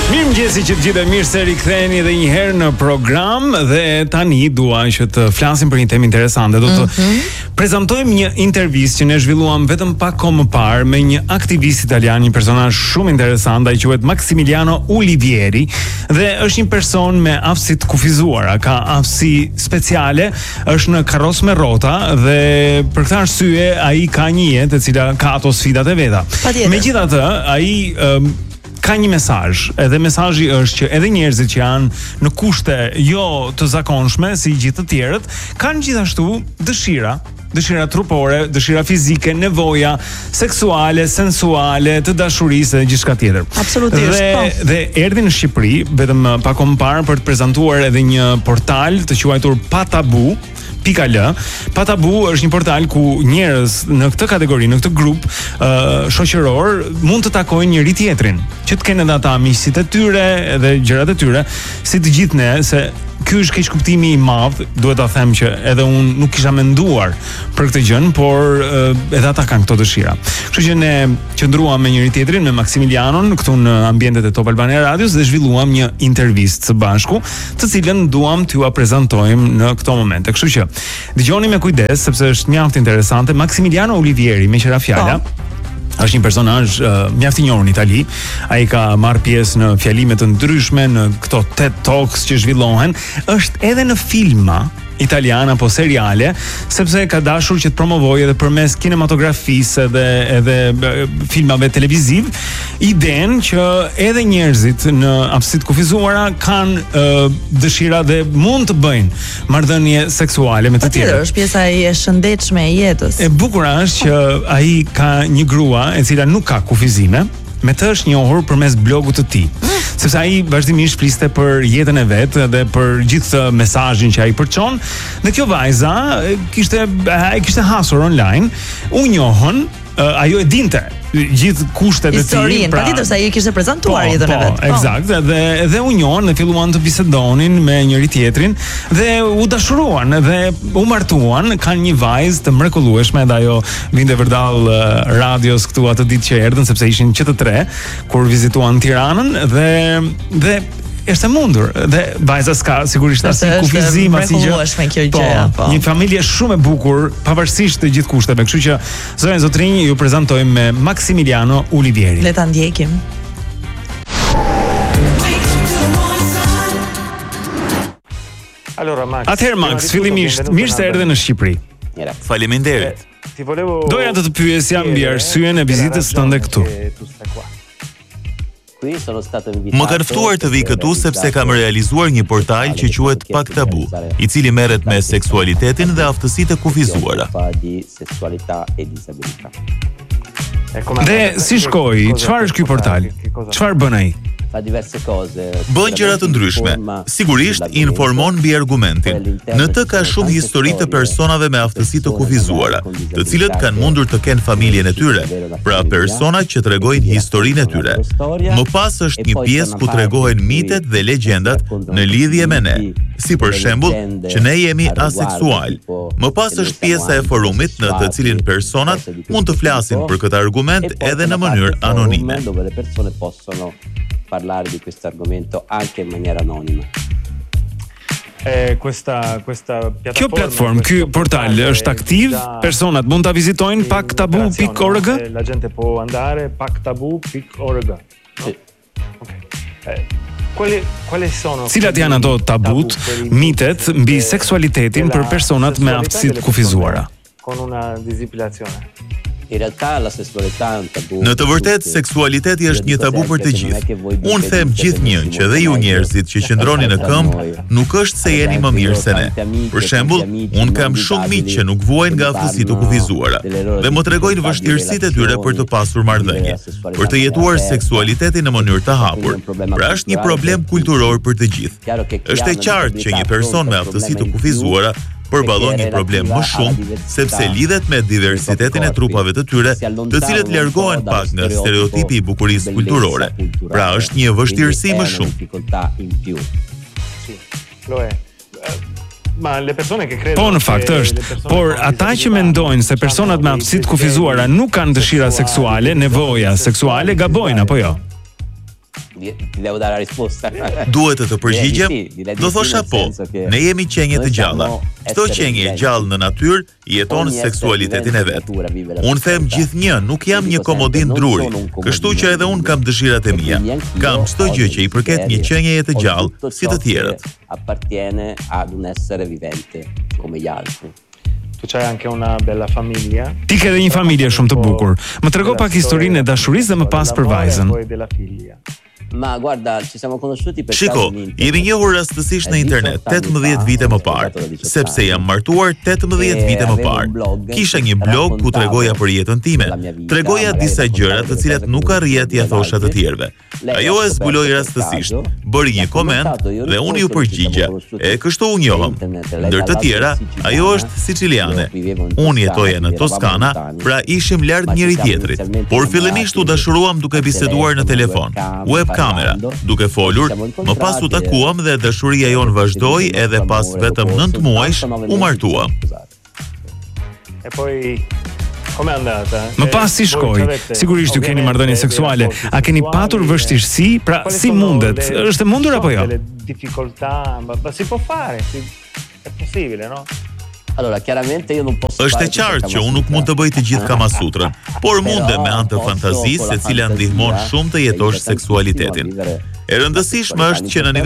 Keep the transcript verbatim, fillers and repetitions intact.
Mirëmëngjesi që të gjithë, mirë se riktheheni edhe një herë në program dhe tani dua që të flasim për një temë interesante. Do të mm-hmm. prezantojmë një intervistë që ne zhvilluam vetëm pak kohë më parë me një aktivist italian, një personazh shumë interesant, ai quhet Maximiliano Ulivieri dhe është një person me aftësi të kufizuara, ka aftësi speciale, është në karrocë me rrota dhe për këtë arsye ai ka një jetë e cila ka ato sfidat e veta. Megjithatë, ai um, ka një mesazh, edhe mesazhi është që edhe njerëzit që janë në kushte jo të zakonshme si gjithë të tjerët, kanë gjithashtu dëshira, dëshira trupore, dëshira fizike, nevoja seksuale, sensuale, të dashurisë dhe gjithçka tjetër. Absolutisht. Dhe dhe erdhi në Shqipëri vetëm pak kohë më parë për të prezantuar edhe një portal të quajtur Patabu. Pika L. Patabu është një portal ku njerëz në këtë kategori, në këtë grup uh, shoqëror mund të takojnë njëri tjetrin, që të kenë edhe ata miqësitë e tyre edhe gjërat e tyre, si të gjithë ne, se ky është keq kuptimi i madh, duhet ta them që edhe unë nuk kisha menduar për këtë gjën, por uh, edhe ata kanë këto dëshira. Kështu që ne qëndruam me njëri tjetrin, me Maximilianon këtu në ambientet e Top Albania Radios dhe zhvilluam një intervistë së bashku, të cilën duam t'ju prezantojmë në këto momente. Kështu që dëgjoni me kujdes sepse është mjaft interesante. Maximiliano Ulivieri, me qira fjala, është një personazh uh, mjaft i njohur në Itali. Ai ka marrë pjesë në fjalime të ndryshme, në këto TED Talks që zhvillohen, është edhe në filma italian apo seriale, sepse ka dashur që të promovojë edhe përmes kinematografisë edhe edhe filmave televiziv idenë që edhe njerëzit në aftësitë kufizuara kanë uh, dëshira dhe mund të bëjnë marrëdhënie seksuale me të tjerë. Është pjesa e shëndetshme e jetës. E bukur është që ai ka një grua e cila nuk ka kufizime, me të është njohur përmes blogut të tij. Sepse ai vazhdimisht fliste për jetën e vet dhe për gjithë mesazhin që ai përçon, dhe kjo vajza kishte ai kishte hasur online, u njohën, uh, ajo e dinte gjithë kushtet e tij, pra patjetër se ai kishte prezantuar po, jetën po, e vet. Po, eksakt, dhe dhe u njohën dhe filluan të bisedonin me njëri tjetrin dhe u dashuruan dhe u martuan, kanë një vajzë të mrekullueshme dhe ajo vinte vërdall uh, radios këtu atë ditë që erdhën, sepse ishin që të tre kur vizituan Tiranën dhe dhe është e mundur dhe vajza s'ka sigurisht as kufizim as gjë. Po, po. Një familje shumë e bukur pavarësisht të gjithë kushteve. Kështu që zonën zotrinj ju prezantojmë me Maximiliano Ulivieri. Le ta ndjekim. Allora Max. Atëherë Max, fillimisht mirë se erdhe në Shqipëri. Faleminderit. Doja të të pyesja mbi arsyeën e vizitës tënde këtu. Më kanë ftuar të vi këtu sepse kam realizuar një portal që quhet Patabu, i cili merret me seksualitetin dhe aftësitë e kufizuara. Dhe si shkoi? Çfarë është ky portal? Çfarë bën ai? Bën gjëra të ndryshme. Sigurisht informon mbi argumentin. Në të ka shumë histori të personave me aftësi të kufizuara, të cilët kanë mundur të kenë familjen e tyre, pra persona që tregojnë historinë e tyre. Më pas është një pjesë ku tregohen mitet dhe legjendat në lidhje me ne, si për shembull që ne jemi aseksual. Më pas është pjesa e forumit në të cilin personat mund të flasin për këtë argument edhe në mënyrë anonime. Parlare di questo argomento anche in maniera anonima. E questa questa piattaforma, Kjo platform, ky portal është aktiv, personat mund ta vizitojnë paktabu punto org. La gente può andare paktabu punto org. Sì. Okay. Eh, quali quali sono Cilat janë ato tabut, mitet mbi seksualitetin për personat me aftësi të kufizuara? Con una disipilazione. Në të vërtet, seksualiteti është një tabu për të gjithë. Unë them gjithnjë që dhe ju njerëzit që qëndroni në këmbë nuk është se jeni më mirë se ne. Për shembull, unë kam shumë miq që nuk vuajnë nga aftësitë të kufizuara dhe më tregojnë vështirësitë e tyre për të pasur marrëdhënie, për të jetuar seksualitetin në mënyrë të hapur. Pra është një problem kulturor për të gjithë. Është e qartë që një person me aftësi të kufizuara përballon një problem më shumë sepse lidhet me diversitetin e trupave të tyre, të cilët largohen pak nga stereotipi i bukurisë kulturore. Pra është një vështirësi më shumë. Po në fakt është, por ata që mendojnë se personat me aftësi të kufizuara nuk kanë dëshira seksuale, nevoja seksuale, gabojnë apo jo? Ti devo dare la risposta. Duhet të të përgjigjem? Direi di sì, direi di Do sì, thosha nel po. senso che Ne jemi qenje të noi gjalla. siamo Çdo esseri qenje e viventi. gjallë në natyrë jeton Ogni essere seksualitetin e vivente vet. in natura vive la Unë them sessualità. gjithnjë, nuk jam Io një dico komodin sempre, non druri, sono un comodino, kështu që edhe unë kam dëshirat e e mia. quindi anch'io Kam çdo ho gjë dei që i përket një desideri, qenjeje të ho gjallë, tutto si ciò të tjerët. che appartiene ad un essere vivente come gli altri. Tu c'hai anche una bella famiglia. Ti ke edhe një familje shumë të bukur. Më trego pak historinë e dashurisë dhe më pas për vajzën. Poi della figlia. Ma guarda, ci siamo conosciuti per Shiko, caso in internet. jemi njohur rastësisht në internet tetëmbëdhjetë vite më parë, sepse jam martuar tetëmbëdhjetë vite më parë. Kisha një blog ku tregoja për jetën time. Tregoja disa gjëra të cilat nuk arrija t'ia thosha të tjerëve. Ajo e zbuloi rastësisht, bëri një koment dhe unë ju përgjigja. E kështu u njohëm. Ndër të tjera, ajo është siciliane. Unë jetoja në Toskana, pra ishim larg njëri tjetrit. Por fillimisht u dashuruam duke biseduar në telefon, web kamera, duke folur, më pas u takuam dhe dashuria jon vazhdoi edhe pas vetëm nëntë muajsh u martuam. E poi com'è andata? Më pas si shkoi? Sigurisht ju keni marrëdhënie seksuale. A keni patur vështirësi? Pra si mundet? Është e mundur apo jo? Delle difficoltà, ma, ma si può fare, si, è possibile, no? Allora, chiaramente io non posso Është e qartë që unë nuk mund të bëj të gjithë Kamasutrën, por mundem me anë të fantazisë, e cila ndihmon shumë të jetosh seksualitetin. E rëndësishme është që në nivel